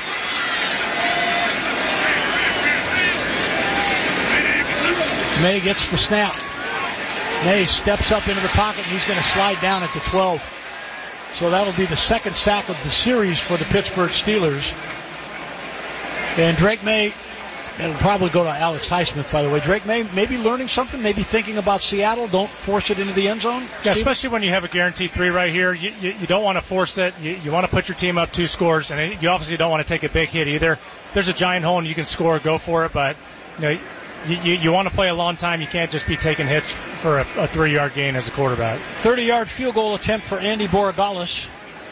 May gets the snap. May steps up into the pocket, and he's going to slide down at the 12. So that'll be the 2nd sack of the series for the Pittsburgh Steelers. And Drake May, it'll probably go to Alex Highsmith, by the way. Drake May maybe learning something, maybe thinking about Seattle. Don't force it into the end zone. Yeah, especially when you have a guaranteed 3 right here. You don't want to force it. You want to put your team up 2 scores, and you obviously don't want to take a big hit either. If there's a giant hole and you can score, go for it. But you want to play a long time. You can't just be taking hits for a 3-yard gain as a quarterback. 30-yard field goal attempt for Andy Borregales.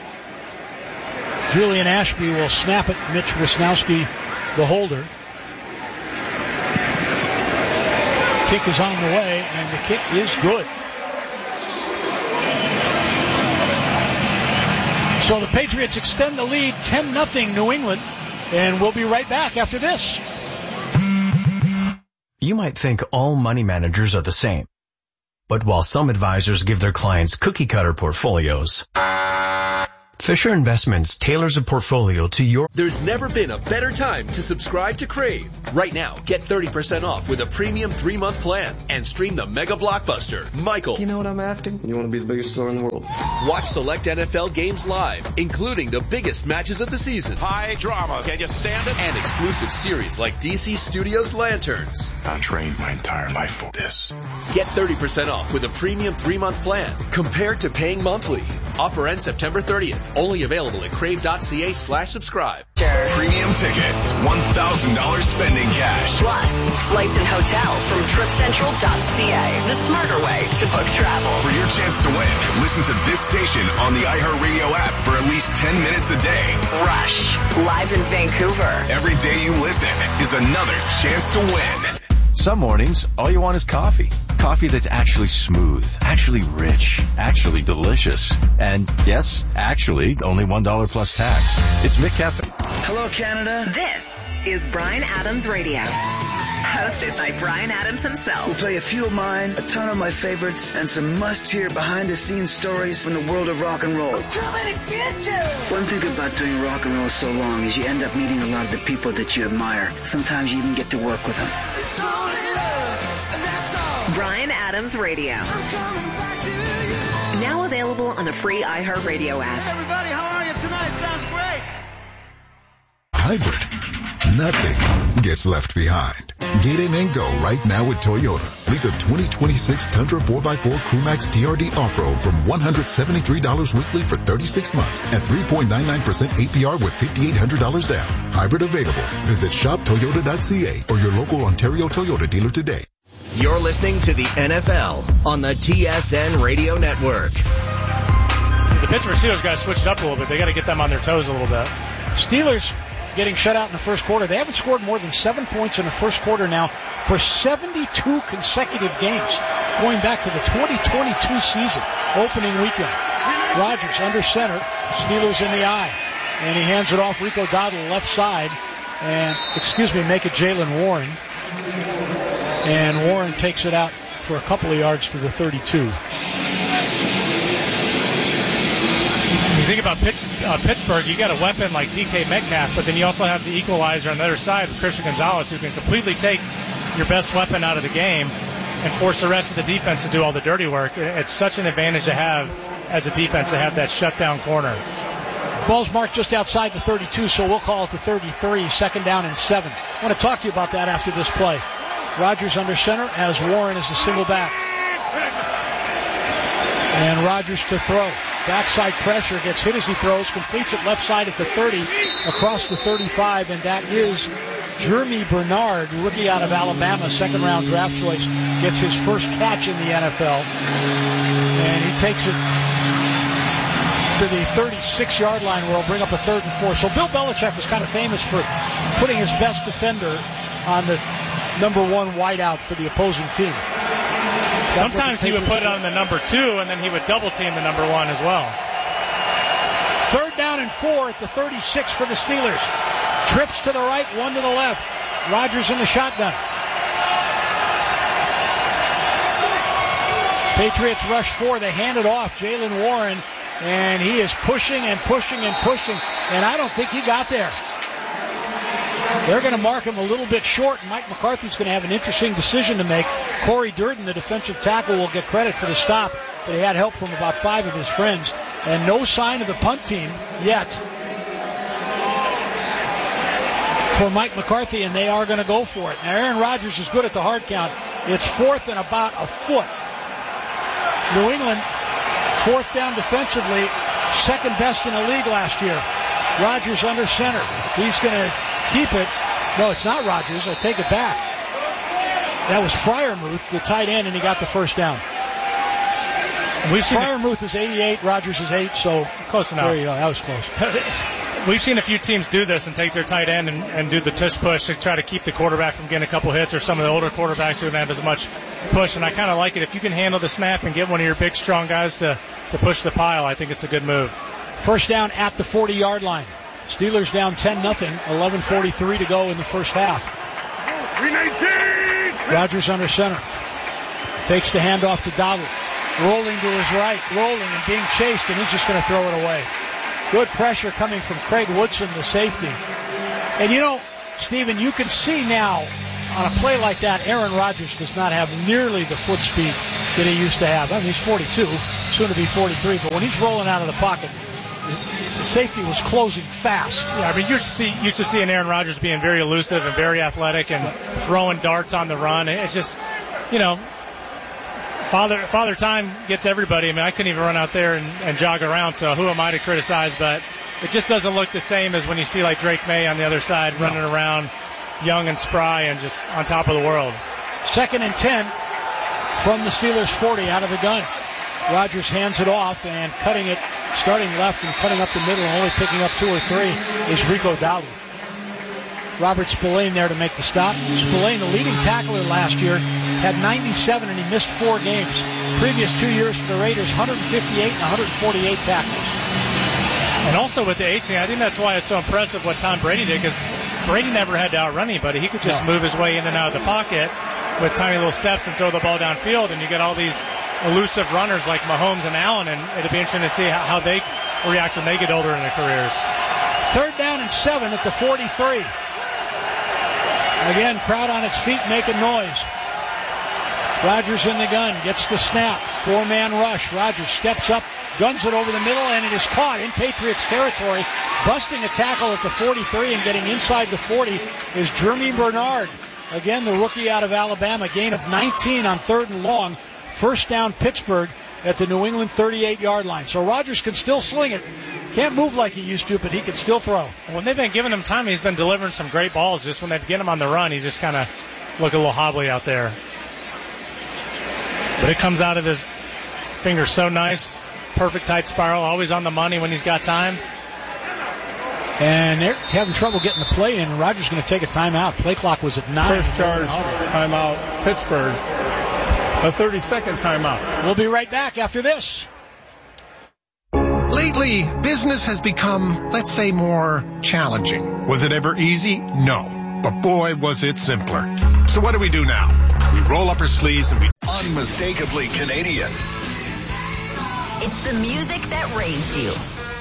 Julian Ashby will snap it. Mitch Wisnowski, the holder. Kick is on the way, and the kick is good. So the Patriots extend the lead 10-0 New England. And we'll be right back after this. You might think all money managers are the same. But while some advisors give their clients cookie-cutter portfolios, Fisher Investments tailors a portfolio to your... There's never been a better time to subscribe to Crave. Right now, get 30% off with a premium 3-month plan and stream the mega blockbuster, Michael. You know what I'm after? You want to be the biggest star in the world. Watch select NFL games live, including the biggest matches of the season. High drama. Can you stand it? And exclusive series like DC Studios Lanterns. I trained my entire life for this. Get 30% off with a premium 3-month plan compared to paying monthly. Offer ends September 30th. Only available at crave.ca/subscribe. Premium tickets, $1,000 spending cash. Plus, flights and hotels from tripcentral.ca. The smarter way to book travel. For your chance to win, listen to this station on the iHeartRadio app for at least 10 minutes a day. Rush, live in Vancouver. Every day you listen is another chance to win. Some mornings, all you want is coffee. Coffee that's actually smooth, actually rich, actually delicious. And yes, actually, only $1 plus tax. It's McCafe. Hello, Canada. This is Bryan Adams Radio. Hosted by Bryan Adams himself. We'll play a few of mine, a ton of my favorites, and some must-hear behind-the-scenes stories from the world of rock and roll. One thing about doing rock and roll so long is you end up meeting a lot of the people that you admire. Sometimes you even get to work with them. Bryan Adams Radio. Now available on the free iHeartRadio app. Everybody, how are you tonight? Sounds great. Hybrid. Nothing gets left behind. Get in and go right now with Toyota. Lease a 2026 Tundra 4x4 Crewmax TRD Off-Road from $173 weekly for 36 months at 3.99% APR with $5,800 down. Hybrid available. Visit shoptoyota.ca or your local Ontario Toyota dealer today. You're listening to the NFL on the TSN Radio Network. The Pittsburgh Steelers got to switch it up a little bit. They got to get them on their toes a little bit. Steelers getting shut out in the first quarter. They haven't scored more than 7 points in the first quarter now for 72 consecutive games, going back to the 2022 season, opening weekend. Rodgers under center, Steelers in the eye, and he hands it off Rico Dowdle left side, and, make it Jaylen Warren, and Warren takes it out for a couple of yards to the 32. You think about Pittsburgh, you got a weapon like DK Metcalf, but then you also have the equalizer on the other side with Christian Gonzalez, who can completely take your best weapon out of the game and force the rest of the defense to do all the dirty work. It's such an advantage to have as a defense to have that shutdown corner. Ball's marked just outside the 32, so we'll call it the 33, 2nd down and 7. I want to talk to you about that after this play. Rodgers under center as Warren is the single back. And Rodgers to throw. Backside pressure, gets hit as he throws, completes it left side at the 30, across the 35, and that is Jeremy Bernard, rookie out of Alabama, 2nd-round draft choice, gets his first catch in the NFL, and he takes it to the 36-yard line where he'll bring up a 3rd and 4. So Bill Belichick was kind of famous for putting his best defender on the number 1 wideout for the opposing team. Sometimes he would put it on the number 2, and then he would double team the number 1 as well. 3rd down and 4 at the 36 for the Steelers. Trips to the right, 1 to the left. Rodgers in the shotgun. Patriots rush 4. They hand it off. Jaylen Warren, and he is pushing and pushing and pushing, and I don't think he got there. They're going to mark him a little bit short, and Mike McCarthy's going to have an interesting decision to make. Corey Durden, the defensive tackle, will get credit for the stop, but he had help from about 5 of his friends. And no sign of the punt team yet for Mike McCarthy, and they are going to go for it. Now, Aaron Rodgers is good at the hard count. It's 4th and about a foot. New England, 4th down defensively, 2nd best in the league last year. Rodgers under center. He's going to keep it. No, it's not Rodgers. I take it back. That was Freiermuth, the tight end, and he got the first down. Freiermuth is 88, Rodgers is 8, so close enough. There you go. That was close. We've seen a few teams do this and take their tight end and do the tush push to try to keep the quarterback from getting a couple hits, or some of the older quarterbacks who don't have as much push. And I kind of like it. If you can handle the snap and get one of your big, strong guys to push the pile, I think it's a good move. 1st down at the 40-yard line. Steelers down 10-0, 11:43 to go in the first half. Rogers under center. Takes the handoff to Dowdle. Rolling to his right, rolling and being chased, and he's just going to throw it away. Good pressure coming from Craig Woodson, the safety. And you know, Stephen, you can see now on a play like that, Aaron Rodgers does not have nearly the foot speed that he used to have. I mean, he's 42, soon to be 43, but when he's rolling out of the pocket, the safety was closing fast. Yeah, I mean, you're used to seeing Aaron Rodgers being very elusive and very athletic and throwing darts on the run. It's just, you know, Father Time gets everybody. I mean, I couldn't even run out there and jog around, so who am I to criticize? But it just doesn't look the same as when you see like Drake May on the other side running around, young and spry and just on top of the world. 2nd and 10 from the Steelers 40 out of the gun. Rodgers hands it off and cutting it, starting left and cutting up the middle and only picking up 2 or 3 is Rico Dowdle. Robert Spillane there to make the stop. Spillane, the leading tackler last year, had 97 and he missed 4 games. Previous 2 years for the Raiders, 158 and 148 tackles. And also with the 18, I think that's why it's so impressive what Tom Brady did, because Brady never had to outrun anybody. He could just move his way in and out of the pocket with tiny little steps and throw the ball downfield, and you get all these elusive runners like Mahomes and Allen, and it'll be interesting to see how they react when they get older in their careers. 3rd down and 7 at the 43. Again, crowd on its feet making noise. Rodgers in the gun, gets the snap. 4-man rush. Rodgers steps up, guns it over the middle, and it is caught in Patriots territory. Busting a tackle at the 43 and getting inside the 40 is Jeremy Bernard. Again, the rookie out of Alabama. Gain of 19 on 3rd and long. First down Pittsburgh at the New England 38-yard line. So Rodgers can still sling it. Can't move like he used to, but he can still throw. When they've been giving him time, he's been delivering some great balls. Just when they get him on the run, he's just kind of look a little hobbly out there. But it comes out of his fingers so nice. Perfect tight spiral, always on the money when he's got time. And they're having trouble getting the play in. Rodgers going to take a timeout. Play clock was at 9. First charge timeout, Pittsburgh. A 30-second timeout. We'll be right back after this. Lately, business has become, let's say, more challenging. Was it ever easy? No. But boy, was it simpler. So what do we do now? We roll up our sleeves and we... Unmistakably Canadian. It's the music that raised you.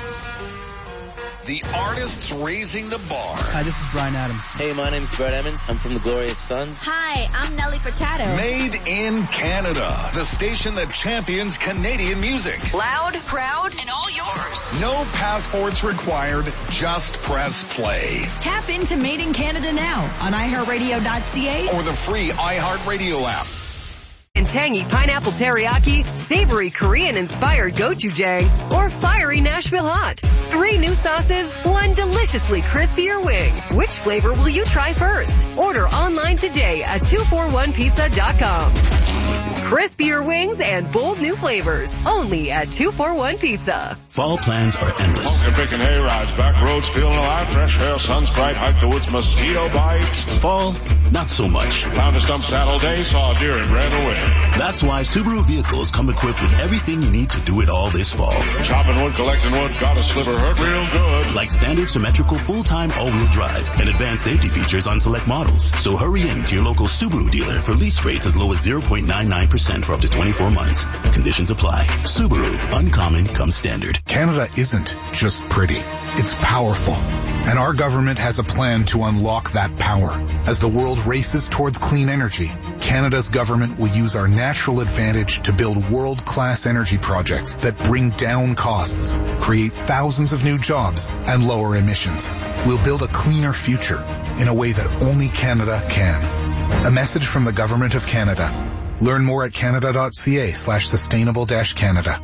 The artists raising the bar. Hi, this is Bryan Adams. Hey, my name's Brett Emmons. I'm from the Glorious Sons. Hi, I'm Nelly Furtado. Made in Canada. The station that champions Canadian music. Loud, proud, and all yours. No passports required. Just press play. Tap into Made in Canada now on iHeartRadio.ca or the free iHeartRadio app. And tangy pineapple teriyaki, savory Korean-inspired gochujang, or fiery Nashville hot. 3 new sauces, 1 deliciously crispier wing. Which flavor will you try first? Order online today at 241pizza.com. Crispier wings and bold new flavors, only at 241 Pizza. Fall plans are endless. Pumpkin picking hay rides, back roads feeling alive, fresh air, sun's bright, hike the woods, mosquito bites. Fall, not so much. Found a stump saddle day, saw a deer and ran away. That's why Subaru vehicles come equipped with everything you need to do it all this fall. Chopping wood, collecting wood, got a sliver, hurt real good. Like standard symmetrical full-time all-wheel drive and advanced safety features on select models. So hurry in to your local Subaru dealer for lease rates as low as 0.99% for up to 24 months. Conditions apply. Subaru, uncommon comes standard. Canada isn't just pretty. It's powerful. And our government has a plan to unlock that power. As the world races towards clean energy, Canada's government will use our natural advantage to build world-class energy projects that bring down costs, create thousands of new jobs, and lower emissions. We'll build a cleaner future in a way that only Canada can. A message from the Government of Canada. Learn more at canada.ca/sustainable-Canada.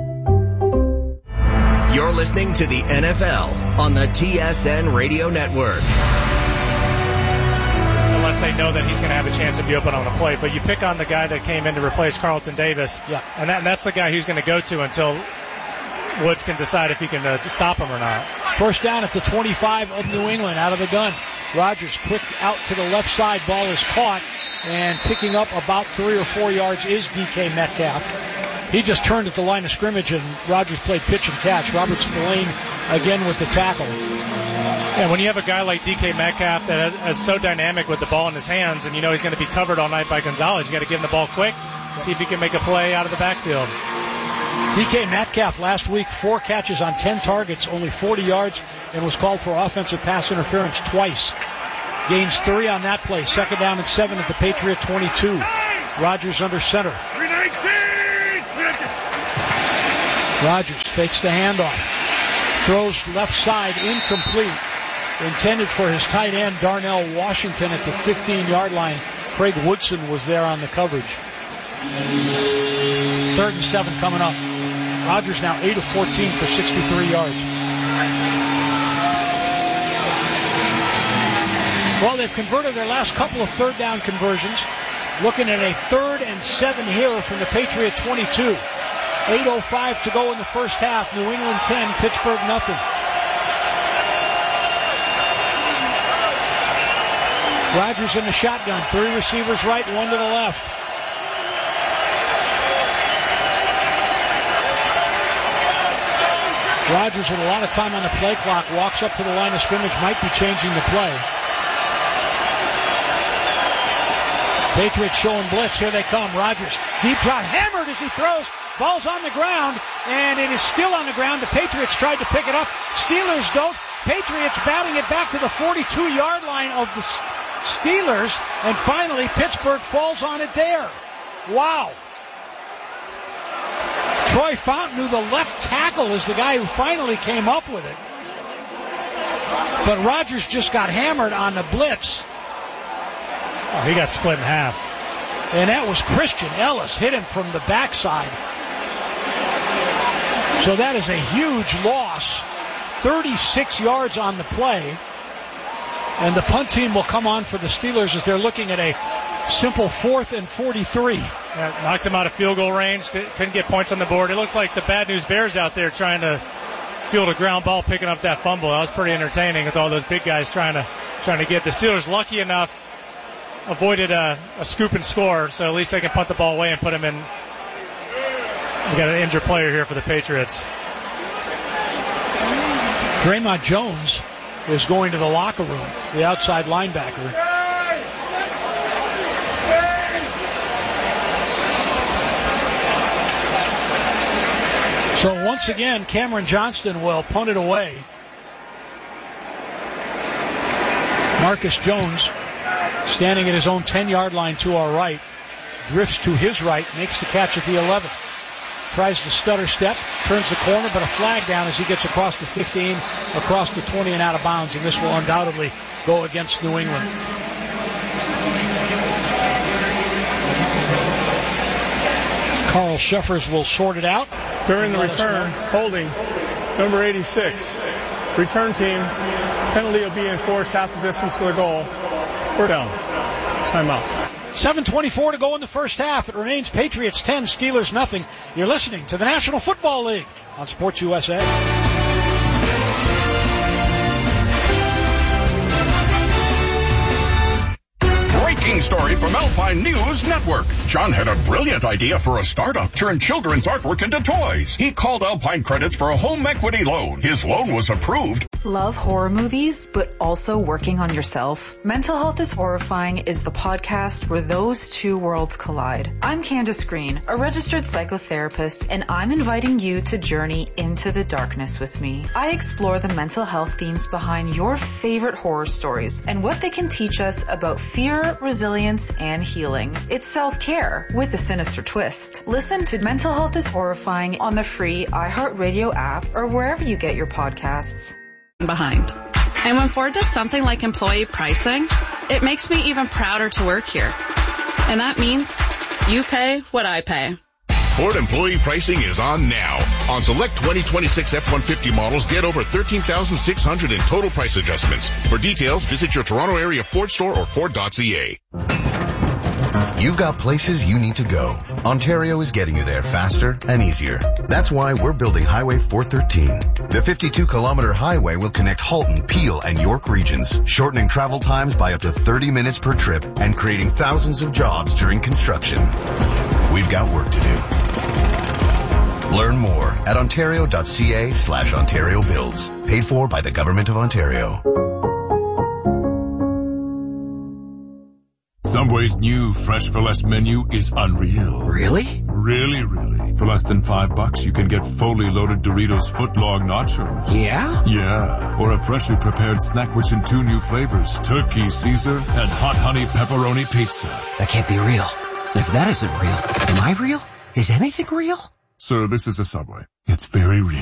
You're listening to the NFL on the TSN Radio Network. Unless they know that he's going to have a chance to be open on the plate. But you pick on the guy that came in to replace Carlton Davis, and that's the guy he's going to go to until Woods can decide if he can stop him or not. First down at the 25 of New England, out of the gun. Rodgers quick out to the left side, ball is caught, and picking up about 3 or 4 yards is DK Metcalf. He just turned at the line of scrimmage, and Rodgers played pitch and catch. Robert Spillane again with the tackle. And when you have a guy like DK Metcalf that is so dynamic with the ball in his hands, and you know he's going to be covered all night by Gonzalez, you got to give him the ball quick, see if he can make a play out of the backfield. DK Metcalf last week, 4 catches on 10 targets, only 40 yards, and was called for offensive pass interference twice. Gains 3 on that play. 2nd down and 7 at the Patriot 22. Rodgers under center. Rodgers fakes the handoff. Throws left side, incomplete. Intended for his tight end, Darnell Washington, at the 15-yard line. Craig Woodson was there on the coverage. 3rd and 7 coming up. Rodgers now 8 of 14 for 63 yards. Well, they've converted their last couple of 3rd down conversions. Looking at a 3rd and 7 here from the Patriot 22. 8:05 to go in the first half. New England 10, Pittsburgh nothing. Rodgers in the shotgun. 3 receivers right, 1 to the left. Rodgers with a lot of time on the play clock. Walks up to the line of scrimmage. Might be changing the play. Patriots showing blitz. Here they come. Rodgers. Deep drop. Hammered as he throws. Ball's on the ground, and it is still on the ground. The Patriots tried to pick it up. Steelers don't. Patriots batting it back to the 42-yard line of the Steelers, and finally Pittsburgh falls on it there. Wow. Troy Fountain, the left tackle, is the guy who finally came up with it. But Rodgers just got hammered on the blitz. Oh, he got split in half. And that was Christian Ellis, hit him from the backside. So that is a huge loss. 36 yards on the play. And the punt team will come on for the Steelers as they're looking at a simple 4th and 43. Knocked him out of field goal range. Couldn't get points on the board. It looked like the Bad News Bears out there trying to field a ground ball, picking up that fumble. That was pretty entertaining with all those big guys trying to get the Steelers lucky enough. Avoided a scoop and score, so at least they can punt the ball away and put him in. We got an injured player here for the Patriots. Draymond Jones is going to the locker room, the outside linebacker. So once again, Cameron Johnston will punt it away. Marcus Jones, standing at his own 10-yard line to our right, drifts to his right, makes the catch at the 11th. Tries to stutter step, turns the corner, but a flag down as he gets across the 15, across the 20 and out of bounds, and this will undoubtedly go against New England. Carl Sheffers will sort it out. During the return, holding number 86. Return team, penalty will be enforced half the distance to the goal. 4 down. Timeout. 7:24 to go in the first half. It remains Patriots 10, Steelers nothing. You're listening to the National Football League on Sports USA. Breaking story from Alpine News Network. John had a brilliant idea for a startup, turn children's artwork into toys. He called Alpine Credits for a home equity loan. His loan was approved. Love horror movies, but also working on yourself? Mental Health is Horrifying is the podcast where those two worlds collide. I'm Candace Green, a registered psychotherapist, and I'm inviting you to journey into the darkness with me. I explore the mental health themes behind your favorite horror stories and what they can teach us about fear, resilience, and healing. It's self-care with a sinister twist. Listen to Mental Health is Horrifying on the free iHeartRadio app or wherever you get your podcasts. Behind. And when Ford does something like employee pricing, it makes me even prouder to work here. And that means you pay what I pay. Ford employee pricing is on now. On select 2026 F-150 models, get over $13,600 in total price adjustments. For details, visit your Toronto area Ford store or Ford.ca. You've got places you need to go. Ontario is getting you there faster and easier. That's why we're building Highway 413. The 52-kilometer highway will connect Halton, Peel, and York regions, shortening travel times by up to 30 minutes per trip and creating thousands of jobs during construction. We've got work to do. Learn more at ontario.ca/Ontario Builds. Paid for by the Government of Ontario. Subway's new Fresh for Less menu is unreal. Really? Really. For less than $5, you can get fully loaded Doritos footlong nachos. Yeah? Yeah. Or a freshly prepared snack which in 2 new flavors, Turkey Caesar and Hot Honey Pepperoni Pizza. That can't be real. If that isn't real, am I real? Is anything real? Sir, this is a Subway. It's very real.